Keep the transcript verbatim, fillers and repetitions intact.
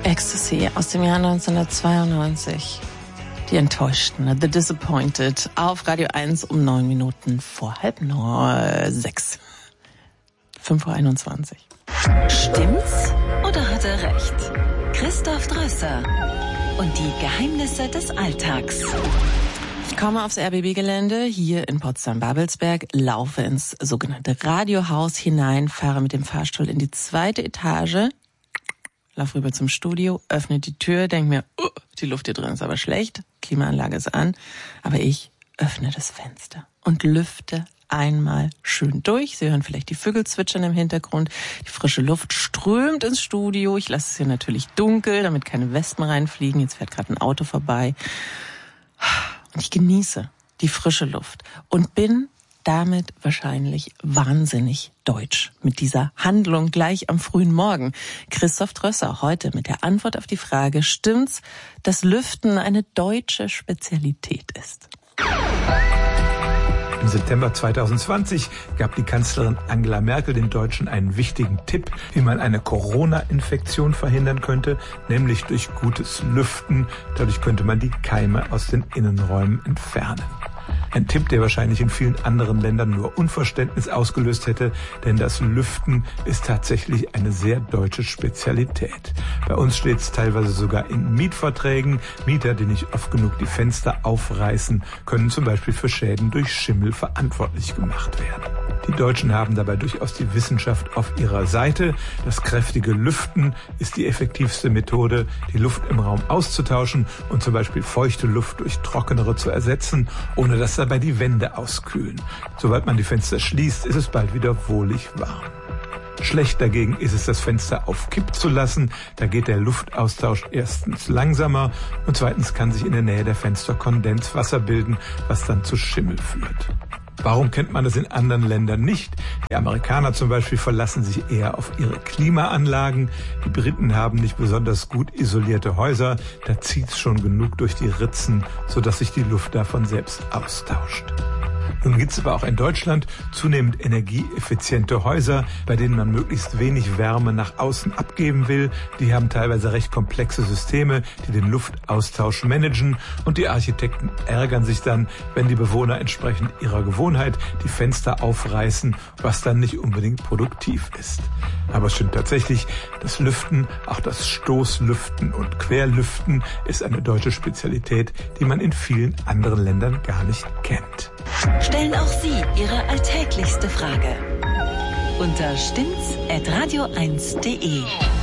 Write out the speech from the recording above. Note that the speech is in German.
Ecstasy aus dem Jahr neunzehnhundertzweiundneunzig. Die Enttäuschten, The Disappointed, auf Radio eins um neun Minuten vor halb neun, sechs. fünf Uhr einundzwanzig. Stimmt's oder hat er recht? Christoph Drösser und die Geheimnisse des Alltags. Ich komme aufs R B B-Gelände hier in Potsdam-Babelsberg, laufe ins sogenannte Radiohaus hinein, fahre mit dem Fahrstuhl in die zweite Etage, laufe rüber zum Studio, öffne die Tür, denke mir, uh, die Luft hier drin ist aber schlecht, Klimaanlage ist an, aber ich öffne das Fenster und lüfte einmal schön durch. Sie hören vielleicht die Vögel zwitschern im Hintergrund, die frische Luft strömt ins Studio, ich lasse es hier natürlich dunkel, damit keine Wespen reinfliegen, jetzt fährt gerade ein Auto vorbei. Und ich genieße die frische Luft und bin damit wahrscheinlich wahnsinnig deutsch mit dieser Handlung gleich am frühen Morgen. Christoph Drösser heute mit der Antwort auf die Frage, stimmt's, dass Lüften eine deutsche Spezialität ist? Im September zweitausendzwanzig gab die Kanzlerin Angela Merkel den Deutschen einen wichtigen Tipp, wie man eine Corona-Infektion verhindern könnte, nämlich durch gutes Lüften. Dadurch könnte man die Keime aus den Innenräumen entfernen. Ein Tipp, der wahrscheinlich in vielen anderen Ländern nur Unverständnis ausgelöst hätte, denn das Lüften ist tatsächlich eine sehr deutsche Spezialität. Bei uns steht es teilweise sogar in Mietverträgen. Mieter, die nicht oft genug die Fenster aufreißen, können zum Beispiel für Schäden durch Schimmel verantwortlich gemacht werden. Die Deutschen haben dabei durchaus die Wissenschaft auf ihrer Seite. Das kräftige Lüften ist die effektivste Methode, die Luft im Raum auszutauschen und zum Beispiel feuchte Luft durch trockenere zu ersetzen, ohne dass dabei die Wände auskühlen. Sobald man die Fenster schließt, ist es bald wieder wohlig warm. Schlecht dagegen ist es, das Fenster auf Kipp zu lassen. Da geht der Luftaustausch erstens langsamer und zweitens kann sich in der Nähe der Fenster Kondenswasser bilden, was dann zu Schimmel führt. Warum kennt man das in anderen Ländern nicht? Die Amerikaner zum Beispiel verlassen sich eher auf ihre Klimaanlagen. Die Briten haben nicht besonders gut isolierte Häuser. Da zieht's schon genug durch die Ritzen, sodass sich die Luft davon selbst austauscht. Nun gibt es aber auch in Deutschland zunehmend energieeffiziente Häuser, bei denen man möglichst wenig Wärme nach außen abgeben will. Die haben teilweise recht komplexe Systeme, die den Luftaustausch managen. Und die Architekten ärgern sich dann, wenn die Bewohner entsprechend ihrer Gewohnheit die Fenster aufreißen, was dann nicht unbedingt produktiv ist. Aber es stimmt tatsächlich, das Lüften, auch das Stoßlüften und Querlüften ist eine deutsche Spezialität, die man in vielen anderen Ländern gar nicht kennt. Stellen auch Sie Ihre alltäglichste Frage unter stimmt's at radio eins punkt de.